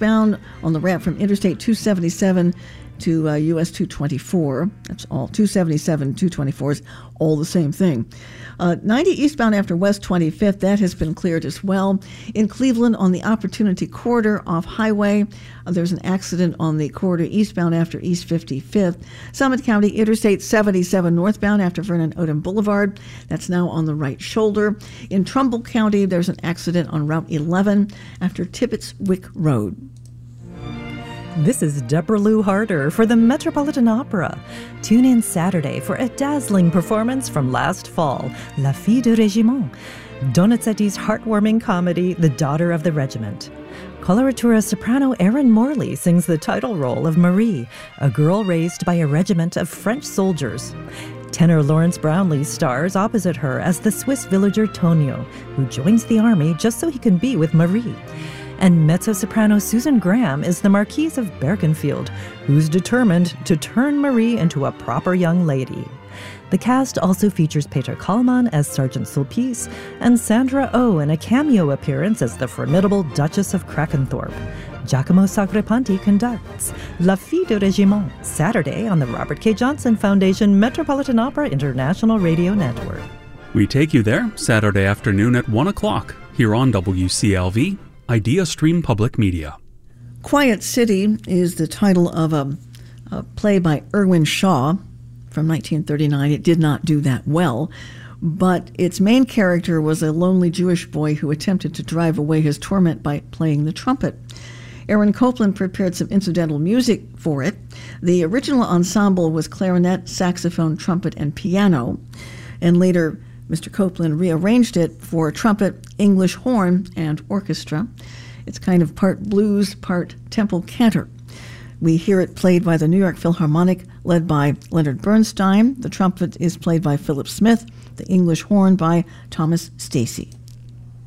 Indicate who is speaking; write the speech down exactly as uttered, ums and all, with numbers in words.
Speaker 1: eastbound on the ramp from Interstate two seventy-seven to uh, U S two twenty-four. That's all. two seventy-seven, two twenty-four is all the same thing. Uh, ninety eastbound after West twenty-fifth, that has been cleared as well. In Cleveland, on the Opportunity Corridor off Highway, uh, there's an accident on the corridor eastbound after East fifty-fifth. Summit County Interstate seventy-seven northbound after Vernon Odom Boulevard. That's now on the right shoulder. In Trumbull County, there's an accident on Route eleven after Tibbetts Wick Road.
Speaker 2: This is Deborah Lou Harder for the Metropolitan Opera. Tune in Saturday for a dazzling performance from last fall, La Fille du Régiment, Donizetti's heartwarming comedy, The Daughter of the Regiment. Coloratura soprano Erin Morley sings the title role of Marie, a girl raised by a regiment of French soldiers. Tenor Lawrence Brownlee stars opposite her as the Swiss villager Tonio, who joins the army just so he can be with Marie. And mezzo-soprano Susan Graham is the Marquise of Bergenfield, who's determined to turn Marie into a proper young lady. The cast also features Peter Kallman as Sergeant Sulpice and Sandra Oh in a cameo appearance as the formidable Duchess of Krakenthorpe. Giacomo Sacripanti conducts La Fille du Régiment, Saturday on the Robert K. Johnson Foundation Metropolitan Opera International Radio Network.
Speaker 3: We take you there Saturday afternoon at one o'clock here on W C L V. Idea Stream Public Media.
Speaker 1: Quiet City is the title of a, a play by Irwin Shaw from nineteen thirty-nine. It did not do that well, but its main character was a lonely Jewish boy who attempted to drive away his torment by playing the trumpet. Aaron Copland prepared some incidental music for it. The original ensemble was clarinet, saxophone, trumpet, and piano, and later Mister Copland rearranged it for trumpet, English horn, and orchestra. It's kind of part blues, part temple cantor. We hear it played by the New York Philharmonic, led by Leonard Bernstein. The trumpet is played by Philip Smith, the English horn by Thomas Stacy.